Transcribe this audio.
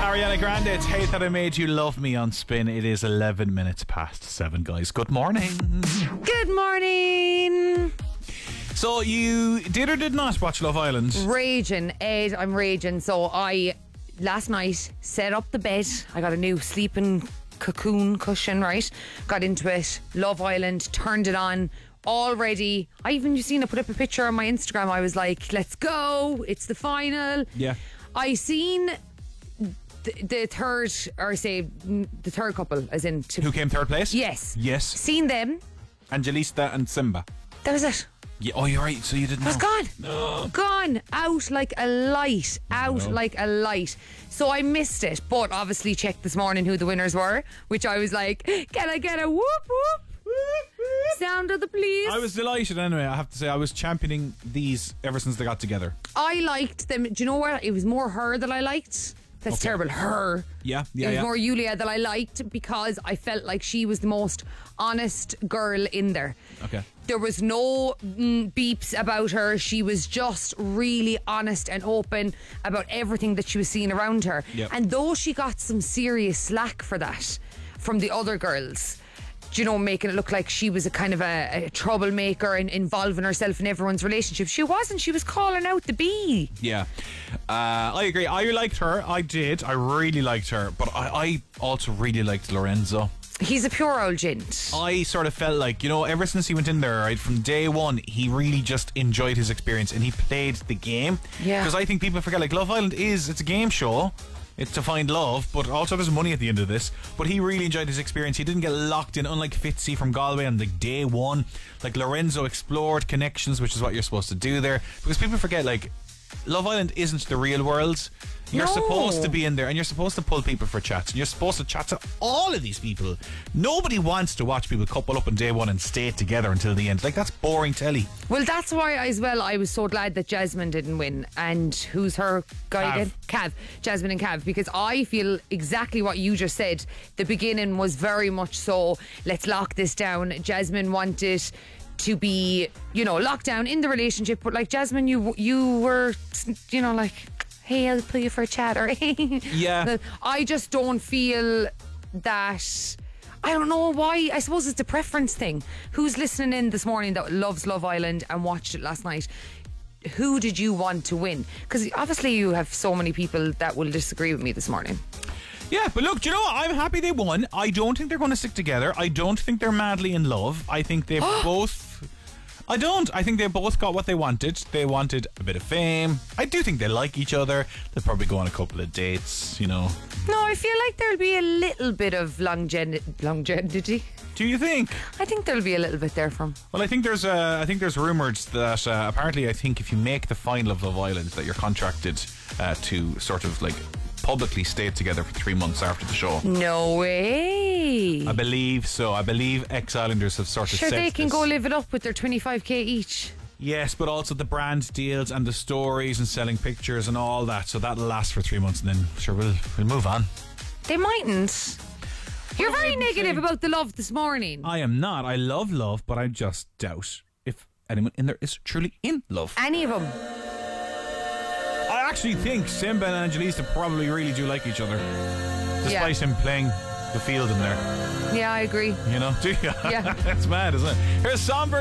Ariana Grande, it's Hate That I Made You Love Me on Spin. It is 11 minutes past 7, guys. Good morning. Good morning. So you did or did not watch Love Island? Raging, Ed, I'm raging. So I, last night, set up the bed. I got a new sleeping cocoon cushion, right? Got into it. Love Island, turned it on. Already, I even seen I put up a picture on my Instagram. I was like, let's go. It's the final. Yeah. I seen the third, or say the third couple, as in Who came third place? Yes. Yes. Seen them. Angelista and Simba. That was it. Yeah. Oh, you're right. So you didn't know. I was gone. No. Gone. Out like a light. Like a light. So I missed it. But obviously checked this morning who the winners were, which I was like, can I get a whoop whoop? Sound of the police. I was delighted anyway. I have to say, I was championing these ever since they got together. I liked them. Do you know what? It was more her that I liked. That's Okay. terrible. Her. Yeah. It was more Yulia that I liked because I felt like she was the most honest girl in there. Okay. There was no beeps about her. She was just really honest and open about everything that she was seeing around her. Yep. And though she got some serious slack for that from the other girls, you know, making it look like she was a kind of a troublemaker and involving herself in everyone's relationship. She wasn't. She was calling out the bee. Yeah. I agree. I liked her. I did. I really liked her. But I also really liked Lorenzo. He's a pure old gent. I sort of felt like, you know, ever since he went in there, right, from day one, he really just enjoyed his experience and he played the game. Yeah. Because I think people forget, like, Love Island it's a game show. It's to find love, but also there's money at the end of this. But he really enjoyed his experience. He didn't get locked in, unlike Fitzy from Galway on like day one. Like Lorenzo explored connections, which is what you're supposed to do there. Because people forget, like, Love Island isn't the real world. You're supposed to be in there and you're supposed to pull people for chats and you're supposed to chat to all of these people. Nobody wants to watch people couple up on day one and stay together until the end. Like, that's boring telly. Well, that's why as well I was so glad that Jasmine didn't win. And who's her guy Cav. again? Cav. Jasmine and Cav. Because I feel exactly what you just said. The beginning was very much so, let's lock this down. Jasmine wanted to be, you know, locked down in the relationship. But like Jasmine, you were, you know, like, hey, I'll pull you for a chat, or hey. Yeah. I just don't feel that. I don't know why. I suppose it's a preference thing. Who's listening in this morning that loves Love Island and watched it last night? Who did you want to win? Because obviously you have so many people that will disagree with me this morning. Yeah, but look, do you know what? I'm happy they won. I don't think they're going to stick together. I don't think they're madly in love. I think they've both... I don't. I think they both got what they wanted. They wanted a bit of fame. I do think they like each other. They'll probably go on a couple of dates, you know. No, I feel like there'll be a little bit of longevity. Do you think? I think there'll be a little bit there from. Well, I think there's rumours that apparently I think if you make the final of Love Island that you're contracted to sort of like publicly stay together for 3 months after the show. No way. I believe so. I believe ex-Islanders have sort of Sure, said they can this. go live it up with their 25k each. Yes, but also the brand deals and the stories and selling pictures and all that. So that'll last for 3 months and then sure we'll move on. They mightn't. You're very negative about the love this morning. I am not. I love love, but I just doubt if anyone in there is truly in love. Any of them. I actually think Simba and Angelisa probably really do like each other, despite him playing the field in there. Yeah, I agree. You know, do you? Yeah. That's mad, isn't it? Here's Somber.